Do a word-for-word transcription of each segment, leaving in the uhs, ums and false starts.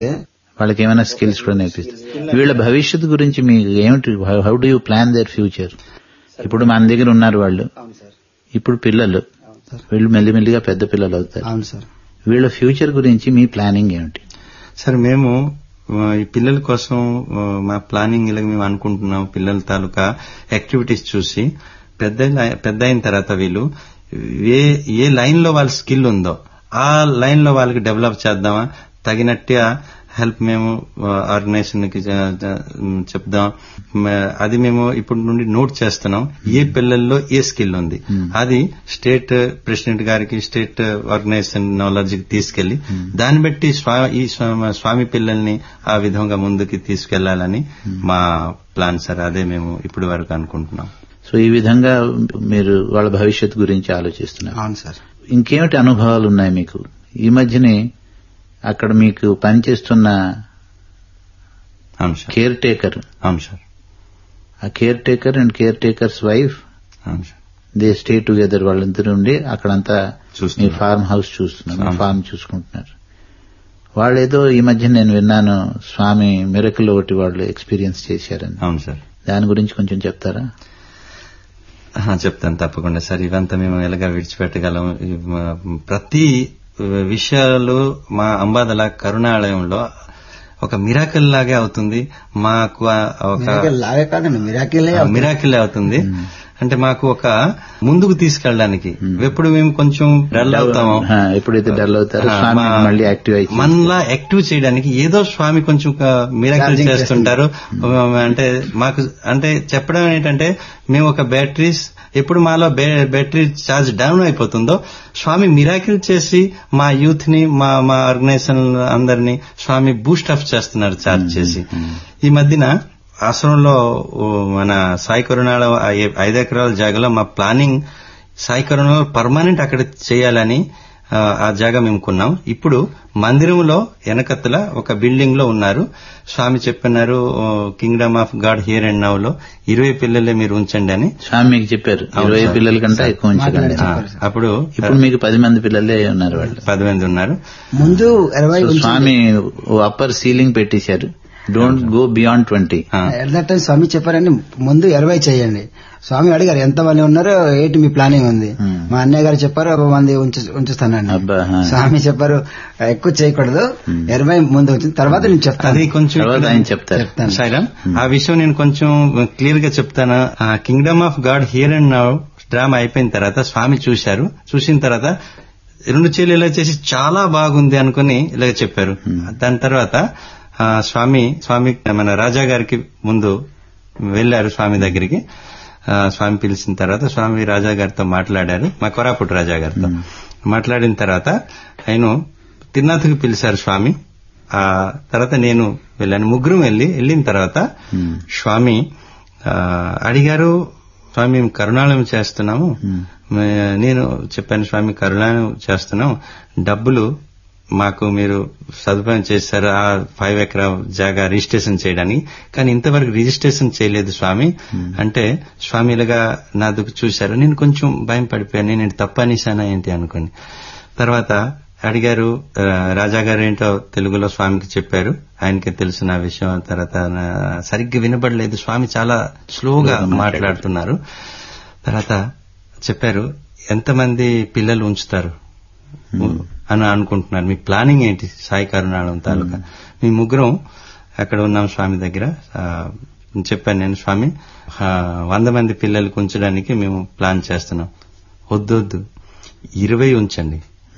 వాళ్ళకి ఏమైనా స్కిల్స్ కూడా నేర్పిస్తారు. వీళ్ళ భవిష్యత్తు గురించి మీకు ఏమిటి, how do you plan their future? ఇప్పుడు మన దగ్గర ఉన్నారు వాళ్ళు, ఇప్పుడు పిల్లలు, వీళ్ళు మెల్లిమెల్లిగా పెద్ద పిల్లలు అవుతారు. అవును సార్. వీళ్ళ ఫ్యూచర్ గురించి మీ ప్లానింగ్ ఏమిటి? సార్ మేము ఈ పిల్లల కోసం మా ప్లానింగ్ ఇలా మేము అనుకుంటున్నాం. పిల్లల తాలూకా యాక్టివిటీస్ చూసి పెద్ద పెద్ద అయిన తర్వాత వీళ్ళు ఏ ఏ లైన్ లో వాళ్ళ స్కిల్ ఉందో ఆ లైన్ లో వాళ్ళకి డెవలప్ చేద్దామా, తగినట్టుగా హెల్ప్ మేము ఆర్గనైజేషన్ కి చెప్దాం. అది మేము ఇప్పటి నుండి నోట్ చేస్తున్నాం. ఏ పిల్లల్లో ఏ స్కిల్ ఉంది అది స్టేట్ ప్రెసిడెంట్ గారికి, స్టేట్ ఆర్గనైజేషన్ నాలెడ్జ్కి తీసుకెళ్లి దాన్ని బట్టి ఈ స్వామి పిల్లల్ని ఆ విధంగా ముందుకి తీసుకెళ్లాలని మా ప్లాన్ సార్. అదే మేము ఇప్పటి వరకు అనుకుంటున్నాం. సో ఈ విధంగా మీరు వాళ్ళ భవిష్యత్తు గురించి ఆలోచిస్తున్నారు. అవును సార్. ఇంకేమిటి అనుభవాలు ఉన్నాయి మీకు? ఈ మధ్యనే అక్కడ మీకు పనిచేస్తున్న కేర్ టేకర్, అవును సార్, ఆ care taker and care takers wife they stay together, వాళ్ళిద్దరు ఉండి అక్కడంతా మీ ఫార్మ్ హౌస్ చూస్తున్నారు, ఫార్మ్ చూసుకుంటున్నారు. వాళ్ళేదో ఈ మధ్య నేను విన్నాను స్వామి మిరకల్ ఒకటి వాళ్ళు ఎక్స్పీరియన్స్ చేశారని. అవును సార్. దాని గురించి కొంచెం చెప్తారా? చెప్తాను తప్పకుండా సార్. ఇవంతా మేము ఎలాగా విడిచిపెట్టగలం? ప్రతి విషయాలు మా అంబాదల కరుణాలయంలో ఒక మిరాకిల్ లాగే అవుతుంది. మాకు ఒక మిరాకిల్ అవుతుంది. అంటే మాకు ఒక ముందుకు తీసుకెళ్ళడానికి ఎప్పుడు మేము కొంచెం డల్ అవుతామో, ఎప్పుడైతే డల్ అవుతారో మళ్ళీ యాక్టివ్ అయ్యి మనలా యాక్టివ్ చేయడానికి ఏదో స్వామి కొంచెం మిరాకిల్ చేస్తుంటారు. అంటే మాకు అంటే చెప్పడం ఏంటంటే మేము ఒక బ్యాటరీస్ ఎప్పుడు మాలో బ్యాటరీ ఛార్జ్ డౌన్ అయిపోతుందో స్వామి మిరాకిల్ చేసి మా యూత్ ని, మా మా ఆర్గనైజేషన్ అందరినీ స్వామి బూస్ట్ అప్ చేస్తున్నారు ఛార్జ్ చేసి. ఈ మధ్యన ఆశ్రమంలో మన సాయి కరుణాల ఐదు ఎకరాల జాగాలో మా ప్లానింగ్ సాయి కరుణాల పర్మనెంట్ అక్కడ చేయాలని ఆ జాగా మేము కొన్నాం. ఇప్పుడు మందిరంలో వెనకత్తల ఒక బిల్డింగ్ లో ఉన్నారు. స్వామి చెప్పినారు Kingdom of God here and now లో ఇరవై పిల్లలే మీరు ఉంచండి అని స్వామి మీకు చెప్పారు. ఇరవై పిల్లల కంటే ఎక్కువ ఉంచండి. అప్పుడు ఇప్పుడు మీకు పది మంది పిల్లలే ఉన్నారు, వాళ్ళు పది మంది ఉన్నారు. ముందు స్వామి అప్పర్ సీలింగ్ పెట్టేశారు, don't go beyond twenty. At that time స్వామి చెప్పారండి ముందు ఇరవై చేయండి. స్వామి అడిగారు ఎంత మంది ఉన్నారో, ఏంటి మీ ప్లానింగ్ ఉంది? మా అన్నయ్య గారు చెప్పారు ఒక మంది ఉంచుస్తానండి. స్వామి చెప్పారు ఎక్కువ చేయకూడదు, ఇరవై ముందు వచ్చింది తర్వాత నేను చెప్తాను. అది కొంచెం చెప్తారు శైలం. ఆ విషయం నేను కొంచెం క్లియర్ గా చెప్తాను. Kingdom of God here and now drama అయిపోయిన తర్వాత స్వామి చూశారు. చూసిన తర్వాత రెండు చేలు ఇలా చేసి చాలా బాగుంది అనుకుని ఇలా చెప్పారు. దాని తర్వాత స్వామి స్వామి మన రాజా గారికి ముందు వెళ్లారు స్వామి దగ్గరికి. స్వామి పిలిచిన తర్వాత స్వామి రాజా గారితో మాట్లాడారు, మా కొరాపుట్ రాజా గారితో మాట్లాడిన తర్వాత ఆయన తిరునాథ్కి పిలిచారు స్వామి. ఆ తర్వాత నేను వెళ్ళాను. ముగ్గురు వెళ్లి వెళ్ళిన తర్వాత స్వామి అడిగారు, స్వామి మేము కరుణాలయం చేస్తున్నాము. నేను చెప్పాను స్వామి కరుణాలయం చేస్తున్నాం, డబ్బులు మాకు మీరు సదుపాయం చేశారు ఆ ఫైవ్ ఎకరా జాగా రిజిస్ట్రేషన్ చేయడానికి, కానీ ఇంతవరకు రిజిస్ట్రేషన్ చేయలేదు స్వామి అంటే స్వామి ఇలాగా నా దుఃఖ చూశారు. నేను కొంచెం భయం పడిపోయాను, నేను తప్పు అనేసానా ఏంటి అనుకోని. తర్వాత అడిగారు రాజా గారు ఏంటో తెలుగులో స్వామికి చెప్పారు, ఆయనకి తెలిసిన విషయం. తర్వాత సరిగ్గా వినబడలేదు, స్వామి చాలా స్లోగా మాట్లాడుతున్నారు. తర్వాత చెప్పారు ఎంతమంది పిల్లలు ఉంచుతారు అని అనుకుంటున్నారు, మీ ప్లానింగ్ ఏంటి సాయి కరుణాలయం తాలూకా? మీ ముగ్గురం అక్కడ ఉన్నాం స్వామి దగ్గర. చెప్పాను నేను, స్వామి వంద మంది పిల్లలకు ఉంచడానికి మేము ప్లాన్ చేస్తున్నాం. వద్దొద్దు ఇరవై ఉంచండి,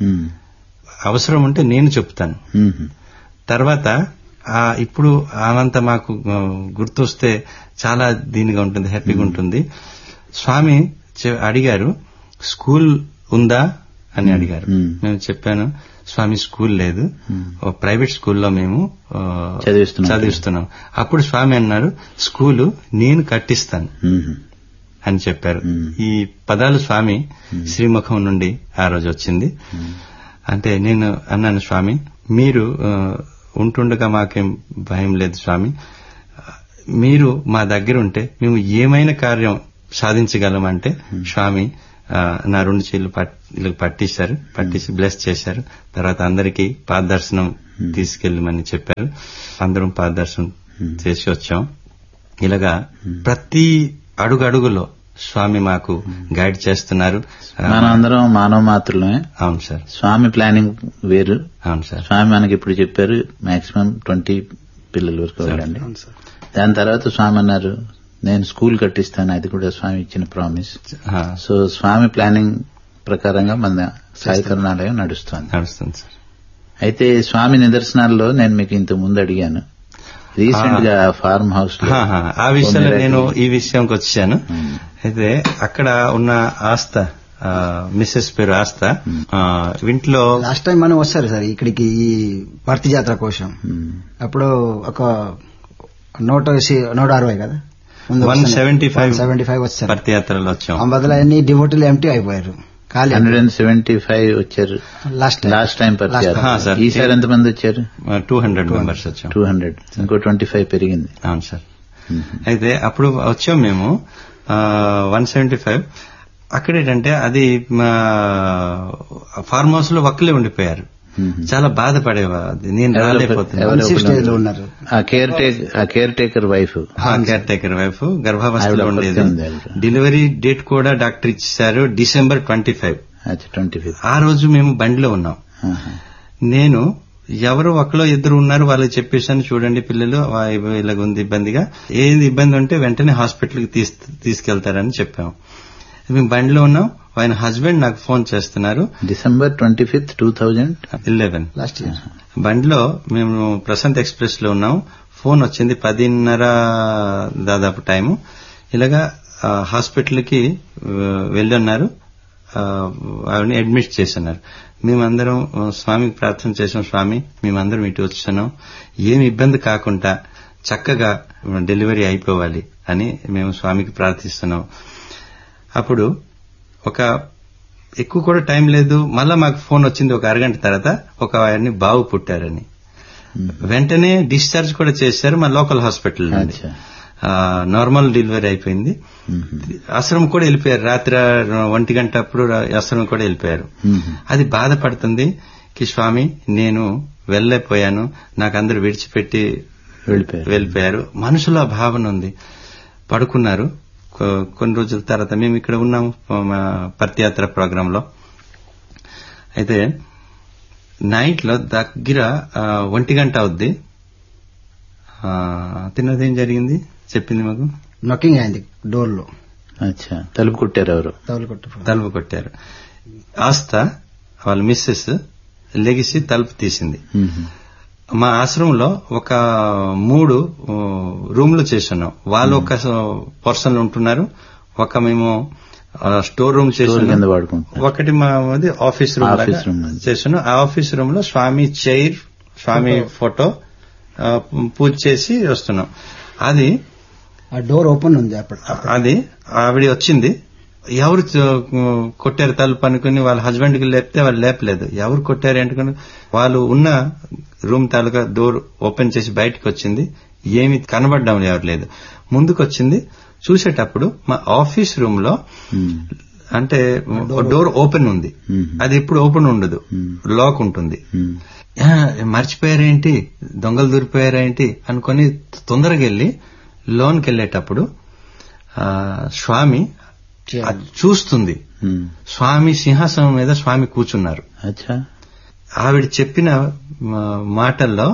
అవసరం ఉంటే నేను చెప్తాను. తర్వాత ఇప్పుడు ఆమంతా మాకు గుర్తొస్తే చాలా దీనిగా ఉంటుంది, హ్యాపీగా ఉంటుంది. స్వామి అడిగారు స్కూల్ ఉందా అని అడిగారు. మేము చెప్పాను స్వామి స్కూల్ లేదు, ప్రైవేట్ స్కూల్లో మేము చదివిస్తున్నాం. అప్పుడు స్వామి అన్నారు స్కూలు నేను కట్టిస్తాను అని చెప్పారు. ఈ పదాలు స్వామి శ్రీముఖం నుండి ఆ రోజు వచ్చింది. అంటే నేను అన్నాను స్వామి మీరు ఉంటుండగా మాకేం భయం లేదు స్వామి, మీరు మా దగ్గర ఉంటే మేము ఏమైనా కార్యం సాధించగలమంటే స్వామి నా రెండు చేతులు పట్టించారు, పట్టించి బ్లెస్ చేశారు. తర్వాత అందరికీ పాదదర్శనం తీసుకెళ్ళమని చెప్పారు. అందరం పాదదర్శనం చేసి వచ్చాం. ఇలాగా ప్రతి అడుగు అడుగులో స్వామి మాకు గైడ్ చేస్తున్నారు. మనం అందరం మానవ మాత్రమే. అవును సార్. స్వామి ప్లానింగ్ వేరు. అవును సార్. స్వామి మనకి ఇప్పుడు చెప్పారు మాక్సిమం ట్వంటీ పిల్లల వరకు వెళ్ళండి. దాని తర్వాత స్వామి అన్నారు నేను స్కూల్ కట్టిస్తాను, అది కూడా స్వామి ఇచ్చిన ప్రామిస్. సో స్వామి ప్లానింగ్ ప్రకారంగా మన సాయి కరుణాలయం నడుస్తుంది నడుస్తుంది సార్. అయితే స్వామి నిదర్శనాల్లో నేను మీకు ఇంత ముందు అడిగాను, రీసెంట్ గా ఫార్మ్ హౌస్ లో ఆ విషయంలో నేను ఈ విషయంకి వచ్చాను. అయితే అక్కడ ఉన్న ఆస్థ మిస్సెస్ పేరు ఆస్థ, ఇంట్లో లాస్ట్ టైం మనం వస్తారు సార్ ఇక్కడికి ఈ భర్తీ జాతర కోసం. అప్పుడు ఒక నూట నూట అరవై కదా one seventy five seventy five వచ్చారు భర్తీ యాత్రలో వచ్చాం. ఆ బదులు అన్ని డివోటీలు ఎంటీ అయిపోయారు. హండ్రెడ్ అండ్ సెవెంటీ ఫైవ్ వచ్చారు లాస్ట్ లాస్ట్ టైం భర్తీ యాత్ర. ఈసారి ఎంతమంది వచ్చారు? టూ హండ్రెడ్ మెంబర్స్ వచ్చాం. టూ హండ్రెడ్ ఇంకో ట్వంటీ ఫైవ్ పెరిగింది. అవును సార్. అయితే అప్పుడు వచ్చాం మేము వన్ సెవెంటీ ఫైవ్. అక్కడేంటంటే అది ఫార్మ్ హౌస్ లో ఒక్కలే ఉండిపోయారు. చాలా బాధపడేవారు. నేను రాలేకపోతున్నాను. Care taker wife care taker wife గర్భావస్థలో ఉండేది. డెలివరీ డేట్ కూడా డాక్టర్ ఇచ్చారు December twenty five twenty five ఆ రోజు మేము బండిలో ఉన్నాం. నేను ఎవరు ఒకలో ఇద్దరు ఉన్నారు వాళ్ళకి చెప్పేశాను, చూడండి పిల్లలు ఇలాగుంది ఇబ్బందిగా, ఏది ఇబ్బంది ఉంటే వెంటనే హాస్పిటల్కి తీసుకెళ్తారని చెప్పాము. మేము బండిలో ఉన్నాం. ఆయన హస్బెండ్ నాకు ఫోన్ చేస్తున్నారు. December twenty fifth two thousand eleven last year బండిలో మేము ప్రశాంత్ ఎక్స్ప్రెస్ లో ఉన్నాం. ఫోన్ వచ్చింది పదిన్నర దాదాపు టైము. ఇలాగా హాస్పిటల్ కి వెళ్ళున్నారు, ఆవిడని అడ్మిట్ చేస్తున్నారు. మేమందరం స్వామికి ప్రార్థన చేసాం, స్వామి మేమందరం ఇటు వచ్చాను, ఏమి ఇబ్బంది కాకుండా చక్కగా డెలివరీ అయిపోవాలి అని మేము స్వామికి ప్రార్థిస్తున్నాం. అప్పుడు ఒక ఎక్కువ కూడా టైం లేదు, మళ్ళా మాకు ఫోన్ వచ్చింది ఒక అరగంట తర్వాత, ఒక ఆయన్ని బావు పుట్టారని. వెంటనే డిశ్చార్జ్ కూడా చేశారు మా లోకల్ హాస్పిటల్ నుండి. నార్మల్ డెలివరీ అయిపోయింది. ఆశ్రమం కూడా వెళ్ళిపోయారు. రాత్రి ఒంటి గంట అప్పుడు ఆశ్రమం కూడా వెళ్ళిపోయారు. అది బాధపడుతుంది కి స్వామి నేను వెళ్ళలేకపోయాను, నాకు అందరూ విడిచిపెట్టి వెళ్ళిపోయారు. మనసులో భావన ఉంది. పడుకున్నారు. కొన్ని రోజుల తర్వాత మేము ఇక్కడ ఉన్నాము పర్తియాత్ర ప్రోగ్రామ్ లో. అయితే నైట్ లో దగ్గర ఒంటి గంట అవుద్ది. తిన్నది ఏం జరిగింది చెప్పింది మాకు. నాకింగ్ అయింది డోర్ లో. అచ్చా, తలుపు కొట్టారు ఎవరు? తలుపు కొట్టారు. ఆస్థ వాళ్ళ మిస్సెస్ లెగిసి తలుపు తీసింది. మా ఆశ్రమంలో ఒక మూడు రూమ్లు చేస్తున్నాం. వాళ్ళు ఒక పర్సన్లు ఉంటున్నారు, ఒక మేము స్టోర్ రూమ్ చేస్తున్నాం, ఒకటి మా ఆఫీస్ రూమ్ చేస్తున్నాం. ఆ ఆఫీస్ రూమ్ లో స్వామి చైర్, స్వామి ఫోటో పూజ చేసి వస్తున్నాం. అది డోర్ ఓపెన్ ఉంది. అది ఆవిడ వచ్చింది, ఎవరు కొట్టారు తలుపు అనుకుని వాళ్ళ హస్బెండ్ కి లేపితే వాళ్ళు లేపలేదు. ఎవరు కొట్టారు అనుకుని వాళ్ళు ఉన్న రూమ్ తాలూకా డోర్ ఓపెన్ చేసి బయటకు వచ్చింది. ఏమి కనబడ్డం ఎవరు లేదు. ముందుకు వచ్చింది. చూసేటప్పుడు మా ఆఫీస్ రూమ్ లో అంటే డోర్ ఓపెన్ ఉంది. అది ఎప్పుడు ఓపెన్ ఉండదు, లాక్ ఉంటుంది. మర్చిపోయారేంటి, దొంగలు దూరిపోయారేంటి అనుకుని తొందరగా వెళ్లి లోన్కి వెళ్లేటప్పుడు స్వామి చూస్తుంది. స్వామి సింహాసనం మీద స్వామి కూర్చున్నారు. ఆవిడ చెప్పిన మాటల్లో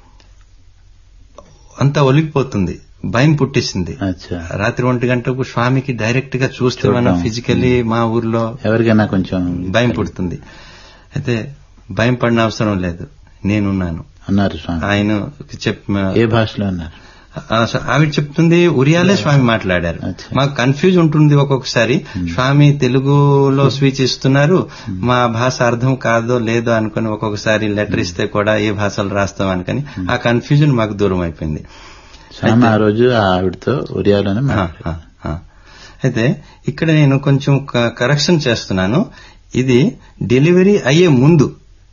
అంతా ఒలిగిపోతుంది, భయం పుట్టిస్తుంది. రాత్రి ఒంటి గంటకు స్వామికి డైరెక్ట్ గా చూస్తే మనం ఫిజికలీ మా ఊర్లో ఎవరికైనా కొంచెం భయం పుడుతుంది. అయితే భయం పడిన అవసరం లేదు, నేనున్నాను అన్నారు ఆయన. చెప్ప ఏ భాషలో అన్నారు? ఆవిడ చెప్తుంది ఉరియాలే స్వామి మాట్లాడారు. మాకు కన్ఫ్యూజ్ ఉంటుంది ఒక్కొక్కసారి, స్వామి తెలుగులో స్పీచ్ ఇస్తున్నారు, మా భాష అర్థం కాదో లేదో అనుకుని ఒక్కొక్కసారి లెటర్ ఇస్తే కూడా ఏ భాషలు రాస్తాం అనుకుని ఆ కన్ఫ్యూజన్ మాకు దూరం అయిపోయింది. ఆ రోజు ఆవిడతో ఉరియాలోనే. అయితే ఇక్కడ నేను కొంచెం కరెక్షన్ చేస్తున్నాను. ఇది డెలివరీ అయ్యే ముందు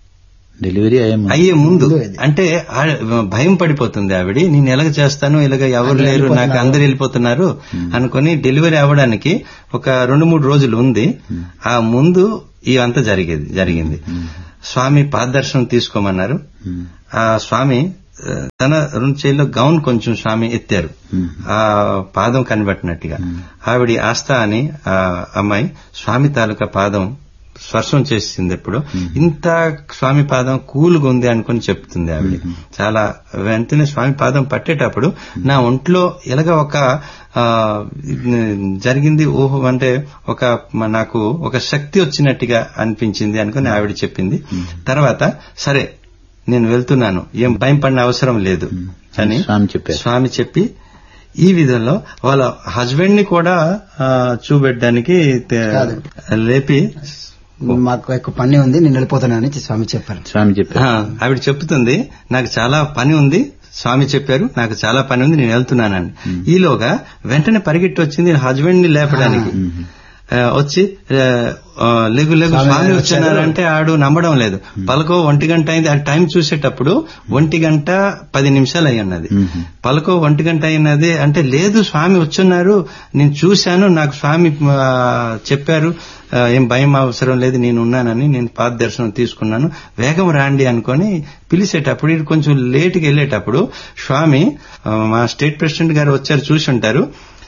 డెలివరీ అయ్యే ముందు అంటే భయం పడిపోతుంది ఆవిడ, నేను ఎలాగ చేస్తాను, ఇలాగ ఎవరు లేరు, నాకు అందరు వెళ్ళిపోతున్నారు అనుకుని డెలివరీ అవ్వడానికి ఒక రెండు మూడు రోజులు ఉంది. ఆ ముందు ఇవంతా జరిగేది జరిగింది స్వామి పాదదర్శనం తీసుకోమన్నారు. ఆ స్వామి తన రెండు చేతిలో గౌన్ కొంచెం స్వామి ఎత్తారు, ఆ పాదం కనిపెట్టినట్టుగా. ఆవిడ ఆస్థా అని ఆ అమ్మాయి స్వామి తాలూకా పాదం స్పర్శం చేసింది. ఎప్పుడు ఇంత స్వామి పాదం కూలుగా ఉంది అనుకుని చెప్తుంది ఆవిడ. చాలా వెంటనే స్వామి పాదం పట్టేటప్పుడు నా ఒంట్లో ఎలాగ ఒక జరిగింది, ఓహో అంటే ఒక నాకు ఒక శక్తి వచ్చినట్టుగా అనిపించింది అనుకుని ఆవిడ చెప్పింది. తర్వాత సరే నేను వెళ్తున్నాను, ఏం భయం పడిన అవసరం లేదు అని స్వామి చెప్పి ఈ విధంలో వాళ్ళ హస్బెండ్ ని కూడా చూపెట్టడానికి లేపి మాకు ఎక్కువ పని ఉంది నేను వెళ్ళిపోతానని స్వామి చెప్పారు. స్వామి చెప్పారు ఆవిడ చెప్తుంది నాకు చాలా పని ఉంది, స్వామి చెప్పారు నాకు చాలా పని ఉంది నేను వెళ్తున్నానని. ఈలోగా వెంటనే పరిగెట్టి వచ్చింది హస్బెండ్ ని లేపడానికి. వచ్చి లెగు లెగు స్వామి వచ్చారంటే ఆడు నమ్మడం లేదు. పలకో ఒంటి గంట అయింది. ఆ టైం చూసేటప్పుడు ఒంటి గంట పది నిమిషాలు అయి ఉన్నది. పలకో ఒంటి గంట అయినది అంటే లేదు స్వామి వచ్చున్నారు, నేను చూశాను, నాకు స్వామి చెప్పారు, ఏం భయం అవసరం లేదు నేను ఉన్నానని నేను పాద దర్శనం తీసుకున్నాను, వేగం రాండి అనుకుని పిలిచేటప్పుడు ఇది కొంచెం లేటుగా వెళ్ళేటప్పుడు స్వామి మా స్టేట్ ప్రెసిడెంట్ గారు వచ్చారు, చూసి ఉంటారు.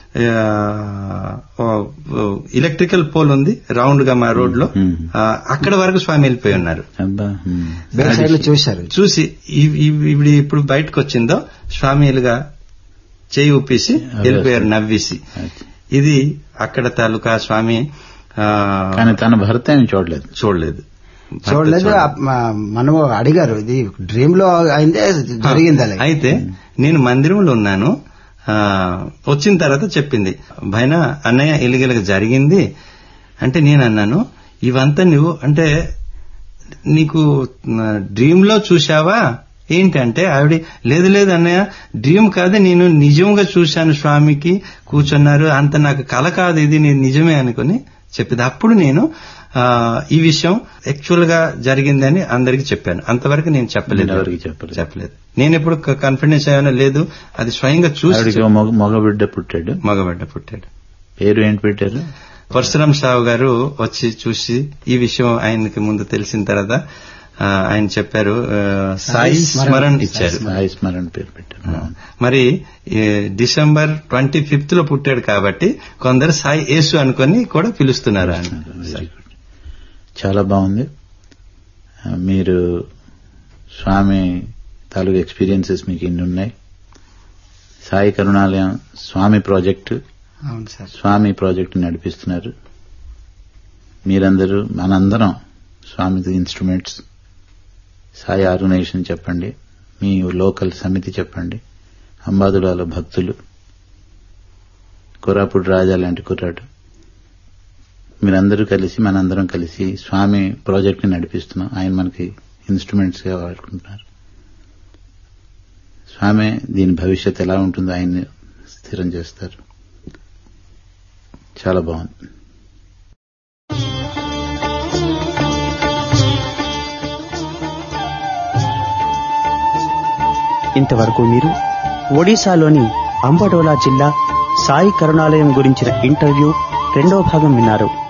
ఎలక్ట్రికల్ పోల్ ఉంది రౌండ్ గా మా రోడ్ లో, అక్కడ వరకు స్వామి వెళ్ళిపోయి ఉన్నారు. చూశారు. చూసి ఇవి ఇప్పుడు బయటకు వచ్చిందో స్వామి ఇలాగా చేయి ఊపేసి వెళ్ళిపోయారు నవ్వేసి. ఇది అక్కడ తాలూకా స్వామి. కానీ తన భర్త చూడలేదు చూడలేదు చూడలేదు మనం అడిగారు ఇది డ్రీమ్ లో అయిందే జరిగింది. అయితే నేను మందిరంలో ఉన్నాను, వచ్చిన తర్వాత చెప్పింది భైనా అన్నయ్య ఇలిగలగా జరిగింది అంటే నేను అన్నాను ఇవంతా నువ్వు అంటే నీకు డ్రీమ్ లో చూశావా ఏంటంటే ఆవిడ లేదు లేదు అన్నయ్య డ్రీమ్ కాదు నేను నిజంగా చూశాను, స్వామికి కూర్చున్నారు, అంత నాకు కల కాదు, ఇది నేను నిజమే అనుకుని చెప్పింది. అప్పుడు నేను ఈ విషయం యాక్చువల్ గా జరిగిందని అందరికి చెప్పాను. అంతవరకు నేను చెప్పలేదు చెప్పలేదు నేను ఎప్పుడు కాన్ఫిడెన్స్ అయ్యానో లేదు, అది స్వయంగా చూసి. మగబిడ్డ పుట్టాడు మగబిడ్డ పుట్టాడు పేరు ఏంటి పెట్టారు? పరశురామ్ సావు గారు వచ్చి చూసి ఈ విషయం ఆయనకి ముందు తెలిసిన తర్వాత ఆయన చెప్పారు, సాయి స్మరణ్ ఇచ్చారు. సాయి స్మరణ్ పేరు పెట్టారు. మరి డిసెంబర్ ట్వంటీ ఫిఫ్త్ లో పుట్టాడు కాబట్టి కొందరు సాయి యేసు అనుకుని కూడా పిలుస్తున్నారు. చాలా బాగుంది. మీరు స్వామి తాలూకు ఎక్స్పీరియన్సెస్ మీకు ఇన్ని ఉన్నాయి. సాయి కరుణాలయం స్వామి ప్రాజెక్టు స్వామి ప్రాజెక్టు నడిపిస్తున్నారు. మీరందరూ మనందరం స్వామి ఇన్స్ట్రుమెంట్స్. సాయి ఆర్గనైజేషన్ చెప్పండి, మీ లోకల్ సమితి చెప్పండి, అంబాదులాల భక్తులు, కోరాపుడు రాజా లాంటి కుర్రాడు, మీరందరూ కలిసి మనందరం కలిసి స్వామి ప్రాజెక్ట్ ని నడిపిస్తున్నాం. ఆయన మనకి ఇన్స్ట్రుమెంట్స్ గా వాడుకుంటున్నారు. స్వామి దీని భవిష్యత్ ఎలా ఉంటుందో ఆయన్ని స్థిరం చేస్తారు. చాలా బాగుంది. ఇంతవరకు మీరు ఒడిశాలోని అంబడోలా జిల్లా సాయి కరుణాలయం గురించిన ఇంటర్వ్యూ రెండో భాగం విన్నారు.